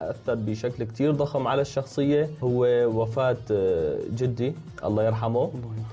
أثر بشكل كتير ضخم على الشخصية هو وفاة جدي الله يرحمه.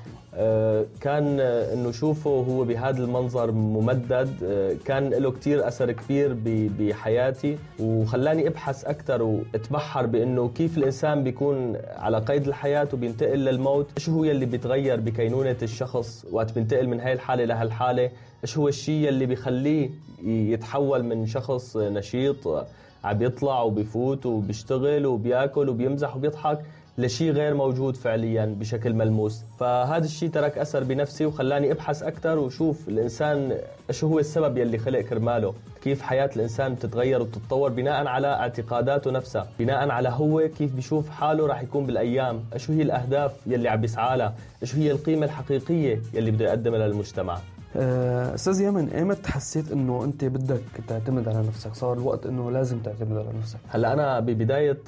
كان إنه شوفه هو بهذا المنظر ممدد كان له كتير أثر كبير بحياتي، وخلاني أبحث أكتر وأتبحر بأنه كيف الإنسان بيكون على قيد الحياة وبينتقل للموت، إيش هو يلي بيتغير بكينونة الشخص وقت بينتقل من هاي الحالة لهالحالة، إيش هو الشيء يلي بيخليه يتحول من شخص نشيط عم يطلع وبيفوت وبيشتغل وبياكل وبيمزح وبيضحك لشيء غير موجود فعليا بشكل ملموس. فهذا الشيء ترك أثر بنفسي وخلاني أبحث أكتر وشوف الإنسان إيش هو السبب يلي خلق كرماله، كيف حياة الإنسان بتتغير وتتطور بناء على اعتقاداته نفسها، بناء على هو كيف بيشوف حاله راح يكون بالأيام، إيش هي الأهداف يلي عم بيسعى لها، إيش هي القيمة الحقيقية يلي بده يقدمها للمجتمع. أستاذ يامن، إيمت حسيت إنه أنت بدك تعتمد على نفسك؟ صار الوقت إنه لازم تعتمد على نفسك؟ هلأ أنا ببداية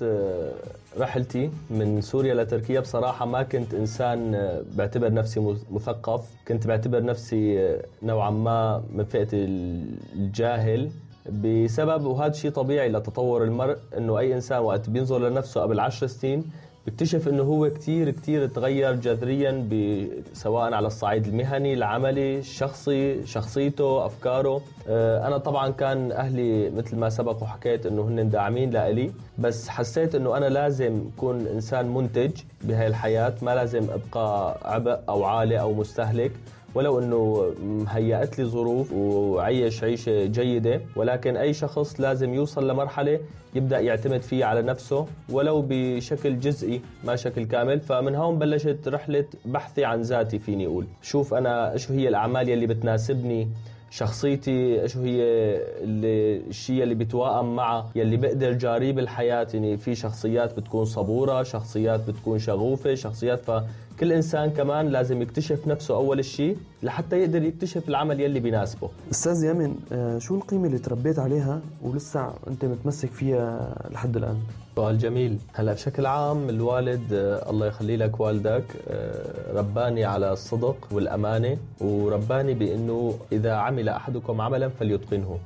رحلتي من سوريا لتركيا بصراحة ما كنت إنسان بعتبر نفسي مثقف، كنت بعتبر نفسي نوعا ما من فئة الجاهل بسبب، وهذا شيء طبيعي لتطور المرء، إنه أي إنسان وقت بينظر لنفسه قبل 10 سنين بيكتشف انه هو كتير تغير جذريا سواء على الصعيد المهني، العملي، الشخصي، شخصيته، افكاره. انا طبعا كان اهلي مثل ما سبق وحكيت انه هن داعمين لإلي، بس حسيت انه انا لازم اكون انسان منتج بهاي الحياة، ما لازم ابقى عبء او عالة او مستهلك، ولو انه هيأت لي ظروف وعيش عيشة جيدة، ولكن اي شخص لازم يوصل لمرحلة يبدأ يعتمد فيه على نفسه ولو بشكل جزئي ما شكل كامل. فمن هون بلشت رحلة بحثي عن ذاتي، فيني اقول شوف انا ايش هي الاعمال يلي بتناسبني، شخصيتي ايش هي الشيء اللي بيتوائم معه يلي بقدر جاريه بالحياة. يعني في شخصيات بتكون صبورة، شخصيات بتكون شغوفة، شخصيات، فكل إنسان كمان لازم يكتشف نفسه أول شيء لحتى يقدر يكتشف العمل يلي بيناسبه. أستاذ يامن، شو القيمة اللي تربيت عليها ولسه أنت متمسك فيها لحد الآن؟ سؤال جميل. هلا بشكل عام الوالد الله يخلي لك والدك رباني على الصدق والأمانة، ورباني بأنه إذا عمل أحدكم عملا فليتقنه.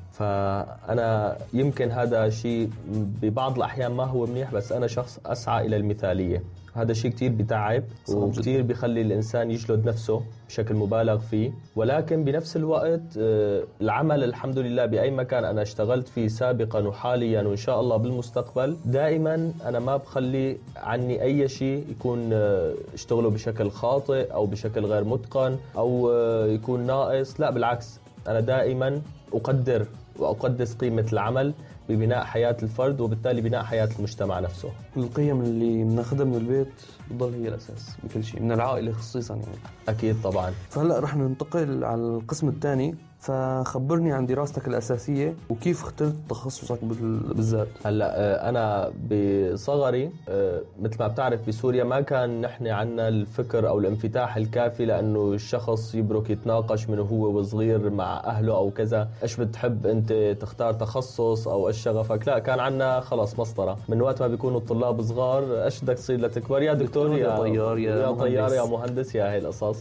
فأنا يمكن هذا شيء ببعض الأحيان ما هو منيح، بس أنا شخص أسعى إلى المثالية. هذا شيء كتير بتعب وكتير بيخلي الإنسان يجلد نفسه بشكل مبالغ فيه، ولكن بنفس الوقت العمل الحمد لله بأي مكان أنا اشتغلت فيه سابقا وحاليا وإن شاء الله بالمستقبل دائما أنا ما بخلي عني أي شيء يكون اشتغله بشكل خاطئ أو بشكل غير متقن أو يكون ناقص. لا بالعكس، أنا دائما أقدر وأقدس قيمة العمل ببناء حياة الفرد وبالتالي بناء حياة المجتمع نفسه. القيم اللي بناخذها من البيت بتضل هي الأساس بكل شيء، من العائلة خصيصا يعني. أكيد طبعا. فهلأ رح ننتقل على القسم الثاني، فخبرني عن دراستك الأساسية وكيف اخترت تخصصك بالذات. هلا أنا بصغري مثل ما بتعرف بسوريا ما كان نحن عنا الفكر أو الانفتاح الكافي لأنه الشخص يبرك يتناقش من هو وصغير مع أهله أو كذا، إيش بتحب أنت تختار تخصص أو إيش شغفك. لا، كان عنا خلص مسطرة من وقت ما بيكونوا الطلاب صغار، إيش بدك تصير لتكبر؟ يا دكتور يا طيار يا طيار يا مهندس يا هاي القصص.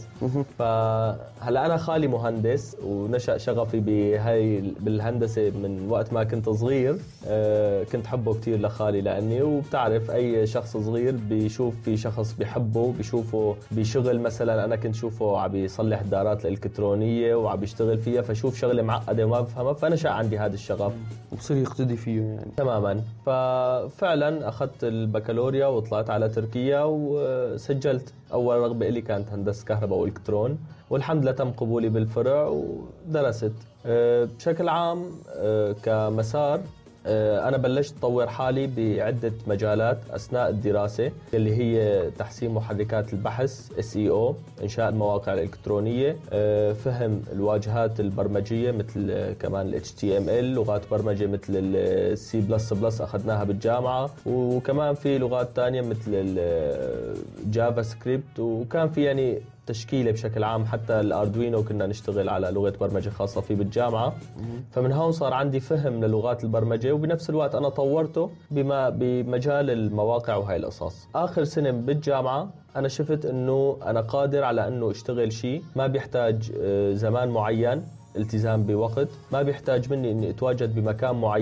فهلا أنا خالي مهندس ونشأ شغفي بالهندسة من وقت ما كنت صغير. كنت حبه كتير لخالي لأني، وبتعرف أي شخص صغير بيشوف في شخص بيحبه بيشوفه بشغل. مثلا أنا كنت شوفه عم يصلح الدارات الإلكترونية وعم يشتغل فيها، فشوف شغلة معقدة وما بفهمها فنشأ عندي هذا الشغف وبصير يقتدي فيه يعني. تماما. ففعلا أخذت البكالوريا وطلعت على تركيا وسجلت. أول رغبة إلي كانت هندسة كهرباء وإلكترون، والحمد لله تم قبولي بالفرع ودرست. بشكل عام كمسار أنا بلشت أطور حالي بعدة مجالات أثناء الدراسة، اللي هي تحسين محركات البحث SEO، إنشاء المواقع الإلكترونية، فهم الواجهات البرمجية مثل كمان HTML، لغات برمجة مثل C++ أخذناها بالجامعة، وكمان في لغات تانية مثل الجافا سكريبت، وكان في يعني تشكيلة بشكل عام. حتى الأردوينو كنا نشتغل على لغة برمجة خاصة فيه بالجامعة. فمن هون صار عندي فهم للغات البرمجة، وبنفس الوقت أنا طورته بمجال المواقع وهاي القصص. آخر سنة بالجامعة أنا شفت أنه أنا قادر على أنه أشتغل شيء ما بيحتاج زمان معين، التزام بوقت، ما بيحتاج مني أني أتواجد بمكان معين،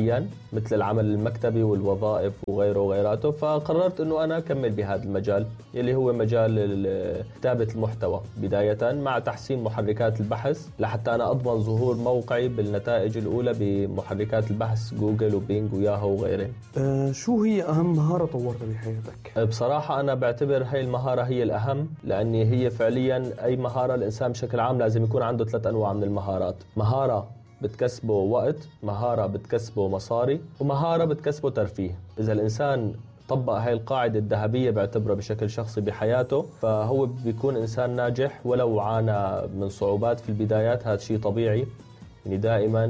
مثل العمل المكتبي والوظائف وغيره وغيراته. فقررت أنه أنا أكمل بهذا المجال اللي هو مجال كتابة المحتوى بداية، مع تحسين محركات البحث لحتى أنا أضمن ظهور موقعي بالنتائج الأولى بمحركات البحث جوجل وبينج وياهو وغيرهم. شو هي أهم مهارة طورتها بحياتك؟ بصراحة أنا بعتبر هاي المهارة هي الأهم، لأن هي فعليا أي مهارة الإنسان بشكل عام لازم يكون عنده 3 أنواع من المهارات: مهارة بتكسبه وقت، مهارة بتكسبه مصاري، ومهارة بتكسبه ترفيه. إذا الإنسان طبق هاي القاعدة الذهبية بعتبره بشكل شخصي بحياته، فهو بيكون إنسان ناجح ولو عانى من صعوبات في البدايات. هذا شيء طبيعي، يعني دائما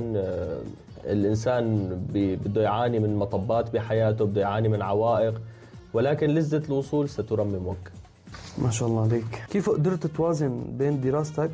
الإنسان بده يعاني من مطبات بحياته، بده يعاني من عوائق، ولكن لذة الوصول سترممك. ما شاء الله عليك. كيف قدرت توازن بين دراستك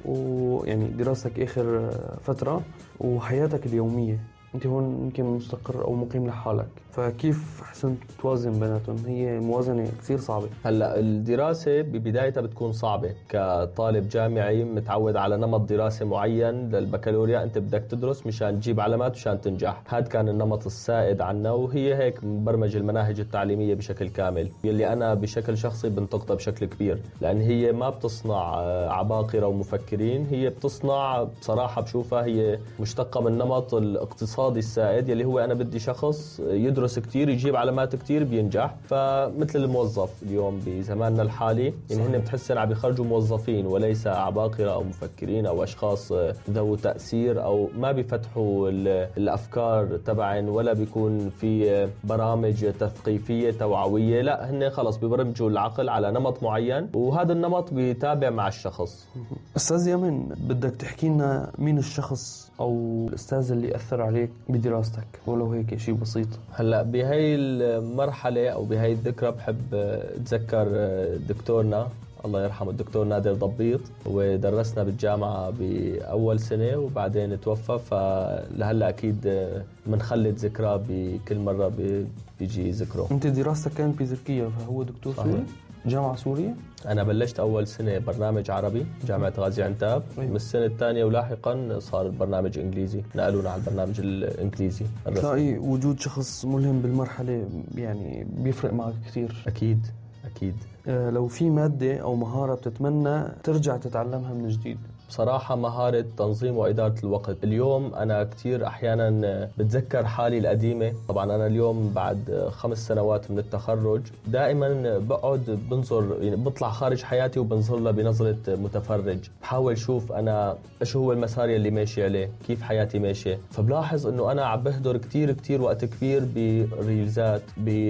ويعني دراستك آخر فترة وحياتك اليومية؟ أنت هون يمكن مستقر أو مقيم لحالك، فكيف حسنت توازن بيناتهم؟ هي موازنة كثير صعبة. هلأ الدراسة ببدايتها بتكون صعبة. كطالب جامعي متعود على نمط دراسة معين للبكالوريا، أنت بدك تدرس مشان تجيب علامات مشان تنجح. هذا كان النمط السائد عنا، وهي هيك مبرمج المناهج التعليمية بشكل كامل، يلي أنا بشكل شخصي بنتقدها بشكل كبير، لأن هي ما بتصنع عباقرة ومفكرين، هي بتصنع بصراحة بشوفها هي مشتقة من نمط الاقتصادي السائد، يلي هو أنا بدي شخص يدرس كتير يجيب علامات كتير بينجح. فمثل الموظف اليوم بزماننا الحالي، يعني هن بتحسن عم يخرجوا موظفين وليس عباقرة أو مفكرين أو أشخاص ذو تأثير، أو ما بيفتحوا الأفكار تبعن، ولا بيكون في برامج تثقيفية توعوية. لا، هن خلص بيبرمجوا العقل على نمط معين، وهذا النمط بيتابع مع الشخص. أستاذ يمن، بدك تحكي لنا مين الشخص أو الأستاذ اللي أثر عليك بدراستك، ولو هيك شيء بسيط؟ هلا بهاي المرحلة أو بهاي الذكرى بحب أتذكر دكتورنا الله يرحمه، الدكتور نادر ضبيط، ودرسنا بالجامعة بأول سنة وبعدين توفى. فلهلا أكيد منخلد ذكرى بكل مرة بيجي ذكره. أنت دراستك كانت بتركيا، فهو دكتور سوري؟ جامعة سورية؟ أنا بلشت أول سنة برنامج عربي جامعة غازي عنتاب، من السنة الثانية ولاحقا صار البرنامج إنجليزي، نقلونا على البرنامج الإنجليزي. تلاقي وجود شخص ملهم بالمرحلة يعني بيفرق معك كثير. أكيد أكيد. لو في مادة أو مهارة بتتمنى ترجع تتعلمها من جديد؟ بصراحة مهارة تنظيم وإدارة الوقت. اليوم أنا كتير أحيانا بتذكر حالي القديمة. طبعا أنا اليوم بعد 5 سنوات من التخرج دائما بقعد بنظر، يعني بطلع خارج حياتي وبنظر لها بنظرة متفرج، بحاول شوف أنا إيش هو المسار اللي ماشي عليه، كيف حياتي ماشية. فبلاحظ إنه أنا عم بهدر كتير وقت كبير بريلزات،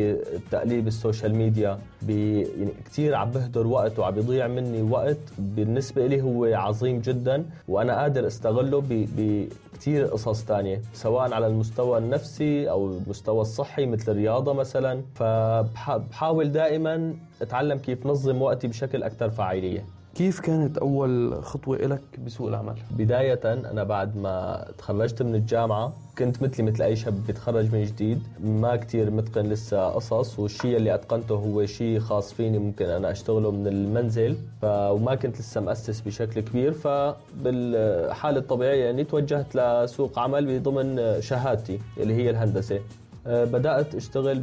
بتقليب السوشيال ميديا، يعني كتير عم بهدر وقت وعم بيضيع مني وقت بالنسبة لي هو عظيم جدا، وأنا قادر استغله بكتير قصص تانية، سواء على المستوى النفسي أو المستوى الصحي مثل الرياضة مثلا. فبحاول دائما أتعلم كيف نظم وقتي بشكل أكثر فاعلية. كيف كانت أول خطوة لك بسوق العمل؟ بداية أنا بعد ما تخرجت من الجامعة كنت مثل أي شاب بيتخرج من جديد، ما كتير متقن لسه قصص، والشيء اللي أتقنته هو شيء خاص فيني ممكن أنا أشتغله من المنزل، وما كنت لسه مؤسس بشكل كبير. فبالحالة الطبيعية يعني توجهت لسوق عمل بضمن شهادتي اللي هي الهندسة. بدأت أشتغل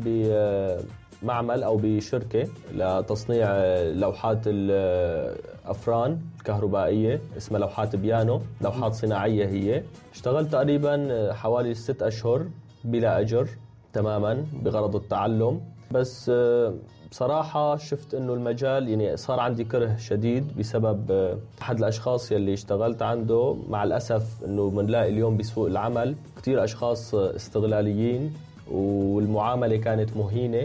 معمل أو بشركة لتصنيع لوحات الأفران الكهربائية اسمها لوحات بيانو، لوحات صناعية هي. اشتغلت تقريبا حوالي 6 أشهر بلا أجر تماما بغرض التعلم. بس بصراحة شفت إنه المجال يعني صار عندي كره شديد بسبب أحد الأشخاص يلي اشتغلت عنده. مع الأسف إنه بنلاقي اليوم بسوق العمل كتير أشخاص استغلاليين، والمعاملة كانت مهينة،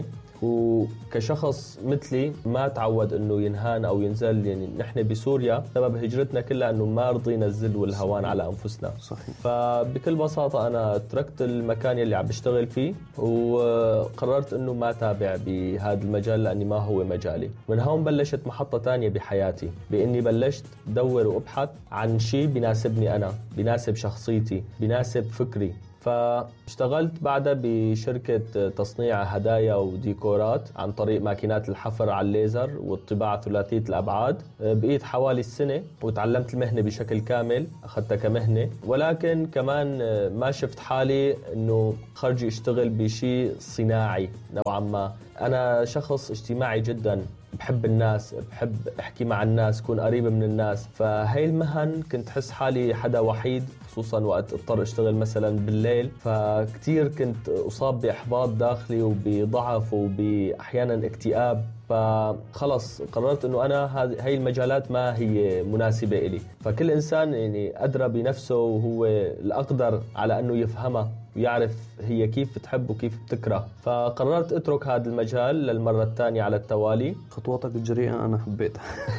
وكشخص مثلي ما تعود انه ينهان او ينزل. يعني نحن بسوريا سبب هجرتنا كلها انه ما رضينا الذل والهوان على انفسنا. صحيح. فبكل بساطة انا تركت المكان اللي عم بشتغل فيه وقررت انه ما تابع بهذا المجال لاني ما هو مجالي. من هون بلشت محطة تانية بحياتي، باني بلشت دور وابحث عن شيء بيناسبني انا، بيناسب شخصيتي، بيناسب فكري. فاشتغلت بعدها بشركة تصنيع هدايا وديكورات عن طريق ماكينات الحفر على الليزر والطباعة ثلاثية الأبعاد. بقيت حوالي السنة وتعلمت المهنة بشكل كامل، أخذتها كمهنة، ولكن كمان ما شفت حالي أنه خرجي اشتغل بشيء صناعي نوعا ما. أنا شخص اجتماعي جدا، بحب الناس، بحب احكي مع الناس، كون قريب من الناس. فهي المهن كنت حس حالي حدا وحيد، خصوصا وقت اضطر اشتغل مثلا بالليل. فكتير كنت اصاب باحباط داخلي وبضعف وباحيانا اكتئاب. فخلص قررت انه انا هاي المجالات ما هي مناسبة إلي. فكل انسان يعني ادرى بنفسه وهو الاقدر على انه يفهمها ويعرف هي كيف بتحب وكيف بتكره. فقررت اترك هذا المجال للمرة الثانية على التوالي. خطواتك الجريئة أنا حبيتها.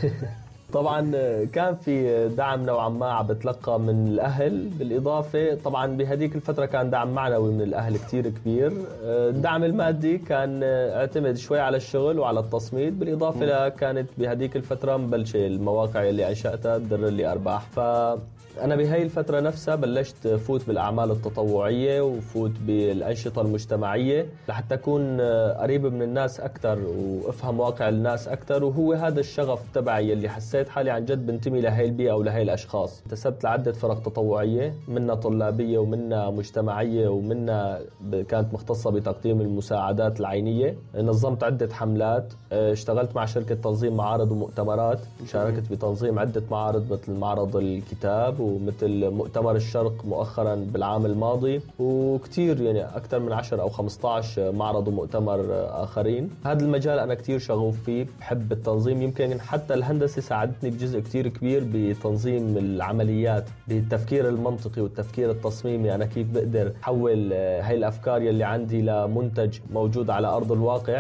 طبعا كان في دعم نوعا ما عم بتلقى من الأهل، بالإضافة طبعا بهديك الفترة كان دعم معنوي من الأهل كتير كبير. الدعم المادي كان اعتمد شوي على الشغل وعلى التصميد، بالإضافة كانت بهديك الفترة مبلشة المواقع اللي أنشأتها تدر لي أرباح. أنا بهاي الفترة نفسها بلشت فوت بالأعمال التطوعية وفوت بالأنشطة المجتمعية لحتى أكون قريب من الناس أكتر وأفهم واقع الناس أكتر. وهو هذا الشغف تبعي اللي حسيت حالي عن جد بنتمي لهاي البيئة ولهاي الأشخاص. انتسبت لعدة فرق تطوعية، منها طلابية ومنها مجتمعية ومنها كانت مختصة بتقديم المساعدات العينية. نظمت عدة حملات، اشتغلت مع شركة تنظيم معارض ومؤتمرات، شاركت بتنظيم عدة معارض مثل معرض الكتاب ومثل مؤتمر الشرق مؤخرا بالعام الماضي، وكتير يعني أكثر من 10 أو 15 معرض ومؤتمر آخرين. هذا المجال أنا كتير شغوف فيه، بحب التنظيم. يمكن حتى الهندسة ساعدتني بجزء كتير كبير بتنظيم العمليات، بالتفكير المنطقي والتفكير التصميمي. أنا كيف بقدر أحول هاي الأفكار يلي عندي لمنتج موجود على أرض الواقع.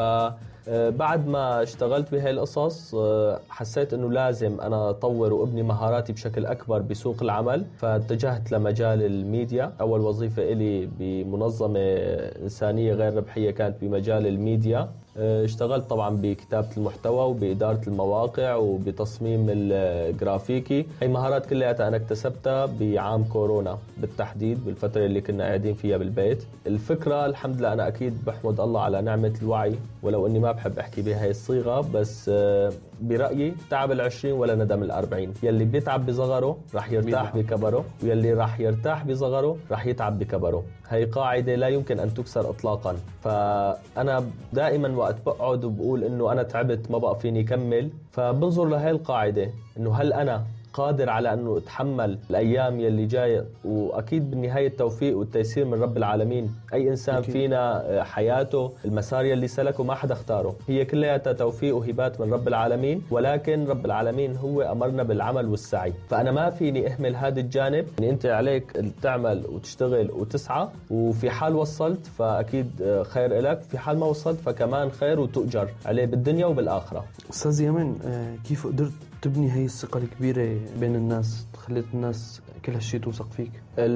بعد ما اشتغلت بهاي القصص حسيت انه لازم انا اطور وابني مهاراتي بشكل اكبر بسوق العمل. فاتجهت لمجال الميديا. اول وظيفة الي بمنظمة انسانية غير ربحية كانت بمجال الميديا. اشتغلت طبعا بكتابة المحتوى وبإدارة المواقع وبتصميم الجرافيكي. هي مهارات كلها أنا اكتسبتها بعام كورونا بالتحديد، بالفترة اللي كنا قاعدين فيها بالبيت. الفكرة الحمد لله أنا أكيد بحمد الله على نعمة الوعي، ولو أني ما بحب أحكي بهاي الصيغة، بس برأيي تعب 20 ولا ندم 40. يلي بيتعب بصغره رح يرتاح بكبره، ويلي رح يرتاح بصغره رح يتعب بكبره. هي قاعدة لا يمكن أن تكسر إطلاقا. فأنا دائما وقت بقعد وبقول إنه أنا تعبت ما بقى فيني كمل، فبنظر لهي القاعدة إنه هل أنا قادر على أنه أتحمل الأيام يلي جاية. وأكيد بالنهاية التوفيق والتيسير من رب العالمين. أي إنسان أكيد فينا حياته المسار يلي سلكه ما حدا اختاره، هي كلها توفيق وهبات من رب العالمين، ولكن رب العالمين هو أمرنا بالعمل والسعي. فأنا ما فيني أهمل هذا الجانب. يعني أنت عليك تعمل وتشتغل وتسعى، وفي حال وصلت فأكيد خير إلك، في حال ما وصلت فكمان خير وتؤجر عليه بالدنيا وبالآخرة. أستاذ يمن، كيف قدرت تبني هاي الثقة الكبيرة بين الناس، خليت الناس كل هالشي توثق فيك؟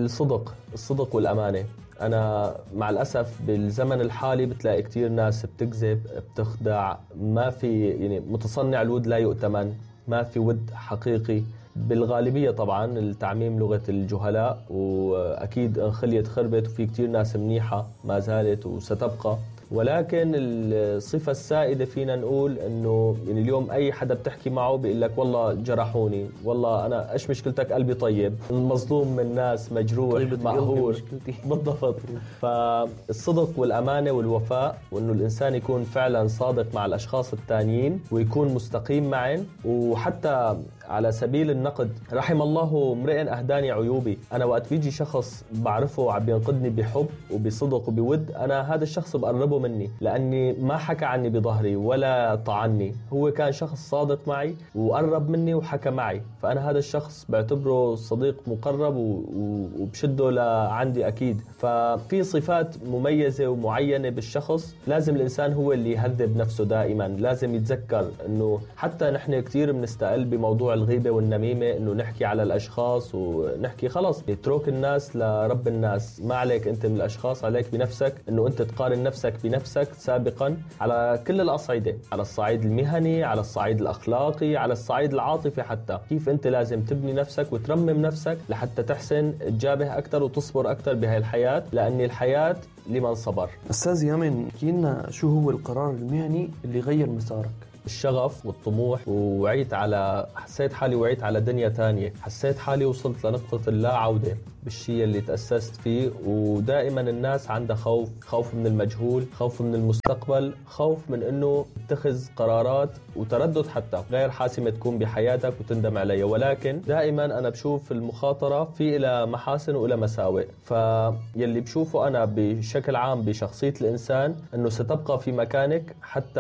الصدق والأمانة. أنا مع الأسف بالزمن الحالي بتلاقي كتير ناس بتكذب، بتخدع، ما في يعني متصنع الود لا يؤتمن، ما في ود حقيقي بالغالبية. طبعا التعميم لغة الجهلاء، وأكيد انخليت خربت، وفي كتير ناس منيحة ما زالت وستبقى. ولكن الصفة السائدة فينا نقول انه يعني اليوم اي حدا بتحكي معه بيقول لك والله جرحوني، والله انا ايش مشكلتك، قلبي طيب، مظلوم من ناس، مجروح، مقهور. بالضبط. فالصدق والامانة والوفاء، وانه الانسان يكون فعلا صادق مع الاشخاص التانيين ويكون مستقيم معهم. وحتى على سبيل النقد، رحم الله امرئ اهداني عيوبي. انا وقت بيجي شخص بعرفه عم بينقدني بحب وبصدق وبود، انا هذا الشخص بقربه مني، لاني ما حكى عني بظهري ولا طعني. هو كان شخص صادق معي وقرب مني وحكى معي، فانا هذا الشخص بعتبره صديق مقرب وبشده لعندي اكيد. ففي صفات مميزة ومعينة بالشخص لازم الانسان هو اللي يهذب نفسه دائما. لازم يتذكر انه حتى نحن كثير بنستقل بموضوع الغيبة والنميمة، إنه نحكي على الأشخاص ونحكي خلص اترك الناس لرب الناس. ما عليك أنت من الأشخاص، عليك بنفسك، إنه أنت تقارن نفسك بنفسك سابقا على كل الأصعدة، على الصعيد المهني، على الصعيد الأخلاقي، على الصعيد العاطفي حتى. كيف أنت لازم تبني نفسك وترمم نفسك لحتى تحسن تجابه أكتر وتصبر أكتر بهاي الحياة، لأن الحياة لمن صبر. أستاذ يامن، احكي لنا شو هو القرار المهني اللي غير مسارك؟ الشغف والطموح، حسيت حالي وعيت على دنيا تانية، حسيت حالي وصلت لنقطة اللا عودة بالشيء اللي تأسست فيه. ودائما الناس عندها خوف من المجهول، خوف من المستقبل، خوف من انه تتخذ قرارات وتردد حتى غير حاسمة تكون بحياتك وتندم عليها. ولكن دائما انا بشوف المخاطرة في إلى محاسن وإلى مساوئ. فيلي بشوفه انا بشكل عام بشخصية الانسان انه ستبقى في مكانك حتى